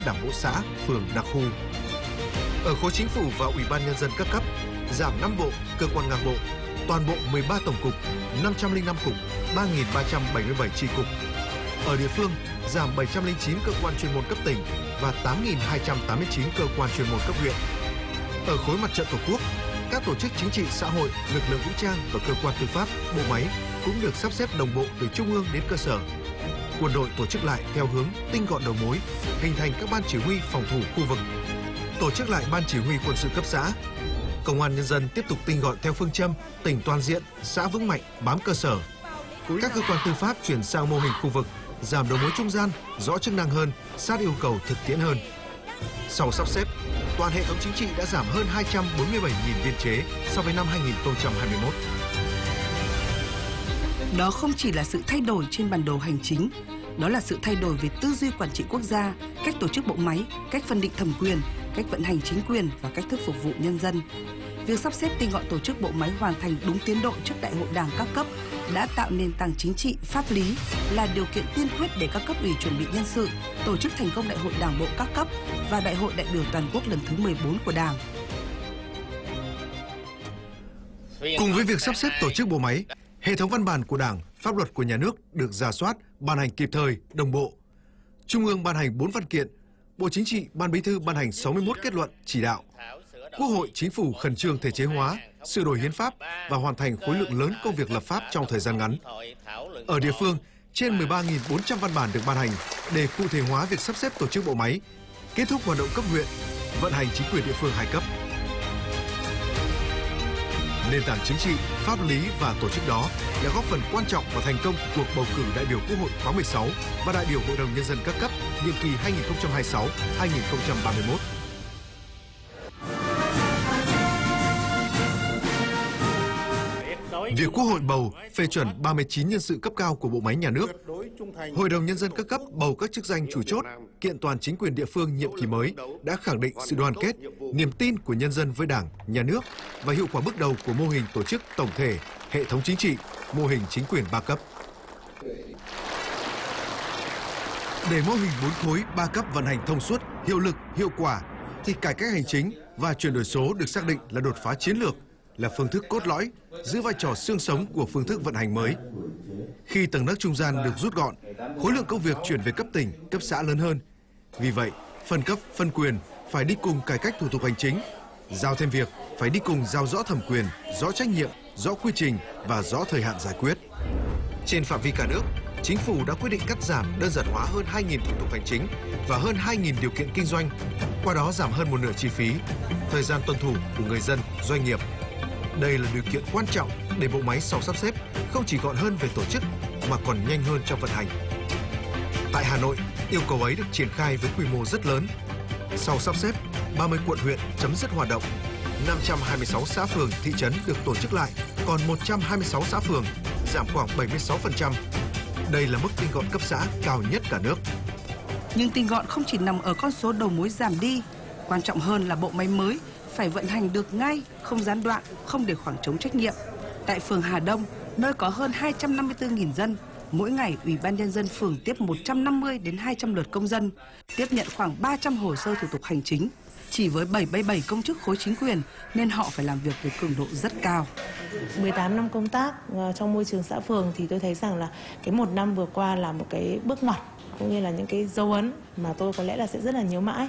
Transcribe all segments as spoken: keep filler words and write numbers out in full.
đảng bộ xã, phường, đặc khu. Ở khối chính phủ và Ủy ban Nhân dân các cấp, giảm năm bộ, cơ quan ngang bộ, toàn bộ mười ba tổng cục, năm trăm lẻ năm cục, ba nghìn ba trăm bảy mươi bảy chi cục. Ở địa phương, giảm bảy trăm lẻ chín cơ quan chuyên môn cấp tỉnh và tám nghìn hai trăm tám mươi chín cơ quan chuyên môn cấp huyện. Ở khối mặt trận Tổ quốc, các tổ chức chính trị xã hội, lực lượng vũ trang và cơ quan tư pháp, bộ máy cũng được sắp xếp đồng bộ từ trung ương đến cơ sở. Quân đội tổ chức lại theo hướng tinh gọn đầu mối, hình thành các ban chỉ huy phòng thủ khu vực. Tổ chức lại ban chỉ huy quân sự cấp xã. Công an nhân dân tiếp tục tinh gọn theo phương châm tỉnh toàn diện, xã vững mạnh, bám cơ sở. Các cơ quan tư pháp chuyển sang mô hình khu vực, giảm đầu mối trung gian, rõ chức năng hơn, sát yêu cầu thực tiễn hơn. Sau sắp xếp, toàn hệ thống chính trị đã giảm hơn hai trăm bốn mươi bảy nghìn biên chế so với năm hai nghìn không trăm hai mươi mốt. Đó không chỉ là sự thay đổi trên bản đồ hành chính, đó là sự thay đổi về tư duy quản trị quốc gia, cách tổ chức bộ máy, cách phân định thẩm quyền, cách vận hành chính quyền và cách thức phục vụ nhân dân. Việc sắp xếp tinh gọn tổ chức bộ máy hoàn thành đúng tiến độ trước Đại hội Đảng các cấp đã tạo nền tảng chính trị, pháp lý, là điều kiện tiên quyết để các cấp ủy chuẩn bị nhân sự, tổ chức thành công Đại hội Đảng bộ các cấp và Đại hội đại biểu toàn quốc lần thứ mười bốn của Đảng. Cùng với việc sắp xếp tổ chức bộ máy, hệ thống văn bản của Đảng, pháp luật của nhà nước được rà soát, ban hành kịp thời, đồng bộ. Trung ương ban hành bốn văn kiện, Bộ Chính trị, Ban Bí thư ban hành sáu mươi mốt kết luận, chỉ đạo. Quốc hội, Chính phủ khẩn trương thể chế hóa, sửa đổi hiến pháp và hoàn thành khối lượng lớn công việc lập pháp trong thời gian ngắn. Ở địa phương, trên mười ba nghìn bốn trăm văn bản được ban hành để cụ thể hóa việc sắp xếp tổ chức bộ máy, kết thúc hoạt động cấp huyện, vận hành chính quyền địa phương hai cấp. Nền tảng chính trị, pháp lý và tổ chức đó đã góp phần quan trọng vào thành công cuộc bầu cử đại biểu Quốc hội khóa mười sáu và đại biểu Hội đồng Nhân dân các cấp nhiệm kỳ hai nghìn không trăm hai mươi sáu đến hai nghìn không trăm ba mươi mốt. Việc Quốc hội bầu, phê chuẩn ba mươi chín nhân sự cấp cao của bộ máy nhà nước, Hội đồng Nhân dân các cấp bầu các chức danh chủ chốt, kiện toàn chính quyền địa phương nhiệm kỳ mới đã khẳng định sự đoàn kết, niềm tin của nhân dân với Đảng, Nhà nước và hiệu quả bước đầu của mô hình tổ chức tổng thể, hệ thống chính trị, mô hình chính quyền ba cấp. Để mô hình bốn khối ba cấp vận hành thông suốt, hiệu lực, hiệu quả, thì cải cách hành chính và chuyển đổi số được xác định là đột phá chiến lược, là phương thức cốt lõi, giữ vai trò xương sống của phương thức vận hành mới. Khi tầng nấc trung gian được rút gọn, khối lượng công việc chuyển về cấp tỉnh, cấp xã lớn hơn. Vì vậy, phân cấp, phân quyền phải đi cùng cải cách thủ tục hành chính, giao thêm việc phải đi cùng giao rõ thẩm quyền, rõ trách nhiệm, rõ quy trình và rõ thời hạn giải quyết. Trên phạm vi cả nước, Chính phủ đã quyết định cắt giảm, đơn giản hóa hơn hai nghìn thủ tục hành chính và hơn hai nghìn điều kiện kinh doanh, qua đó giảm hơn một nửa chi phí, thời gian tuân thủ của người dân, doanh nghiệp. Đây là điều kiện quan trọng để bộ máy sau sắp xếp không chỉ gọn hơn về tổ chức mà còn nhanh hơn trong vận hành. Tại Hà Nội, yêu cầu ấy được triển khai với quy mô rất lớn. Sau sắp xếp, ba mươi quận huyện chấm dứt hoạt động, năm trăm hai mươi sáu xã phường, thị trấn được tổ chức lại, còn một trăm hai mươi sáu xã phường, giảm khoảng bảy mươi sáu phần trăm. Đây là mức tinh gọn cấp xã cao nhất cả nước. Nhưng tinh gọn không chỉ nằm ở con số đầu mối giảm đi, quan trọng hơn là bộ máy mới phải vận hành được ngay, không gián đoạn, không để khoảng trống trách nhiệm. Tại phường Hà Đông, nơi có hơn hai trăm năm mươi tư nghìn dân, mỗi ngày Ủy ban Nhân dân phường tiếp một trăm năm mươi đến hai trăm lượt công dân, tiếp nhận khoảng ba trăm hồ sơ thủ tục hành chính. Chỉ với bảy mươi bảy công chức khối chính quyền nên họ phải làm việc với cường độ rất cao. mười tám năm công tác trong môi trường xã phường thì tôi thấy rằng là cái một năm vừa qua là một cái bước ngoặt, cũng như là những cái dấu ấn mà tôi có lẽ là sẽ rất là nhớ mãi.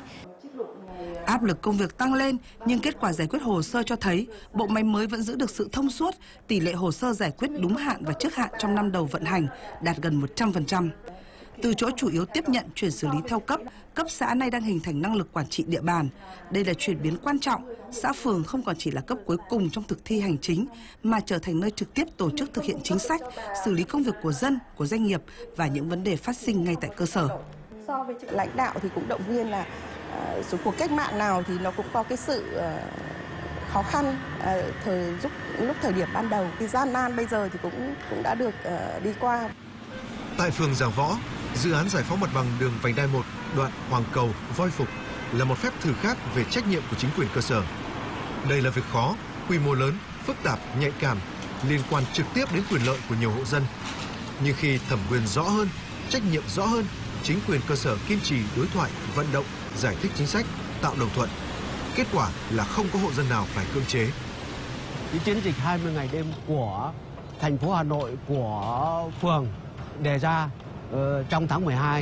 Áp lực công việc tăng lên nhưng kết quả giải quyết hồ sơ cho thấy bộ máy mới vẫn giữ được sự thông suốt, tỷ lệ hồ sơ giải quyết đúng hạn và trước hạn trong năm đầu vận hành đạt gần một trăm phần trăm. Từ chỗ chủ yếu tiếp nhận chuyển xử lý theo cấp, cấp xã nay đang hình thành năng lực quản trị địa bàn. Đây là chuyển biến quan trọng, xã phường không còn chỉ là cấp cuối cùng trong thực thi hành chính mà trở thành nơi trực tiếp tổ chức thực hiện chính sách, xử lý công việc của dân, của doanh nghiệp và những vấn đề phát sinh ngay tại cơ sở. So với lãnh đạo thì cũng động viên là uh, số cuộc cách mạng nào thì nó cũng có cái sự uh, khó khăn uh, thời lúc lúc thời điểm ban đầu, thì gian nan bây giờ thì cũng cũng đã được uh, đi qua. Tại phường Giàng Võ, dự án giải phóng mặt bằng đường vành đai một đoạn Hoàng Cầu - Voi Phục là một phép thử khác về trách nhiệm của chính quyền cơ sở. Đây là việc khó, quy mô lớn, phức tạp, nhạy cảm, liên quan trực tiếp đến quyền lợi của nhiều hộ dân. Nhưng khi thẩm quyền rõ hơn, trách nhiệm rõ hơn, chính quyền cơ sở kiên trì đối thoại, vận động giải thích chính sách, tạo đồng thuận. Kết quả là không có hộ dân nào phải cưỡng chế. Cái chiến dịch hai mươi ngày đêm của thành phố Hà Nội, của phường đề ra uh, trong tháng mười hai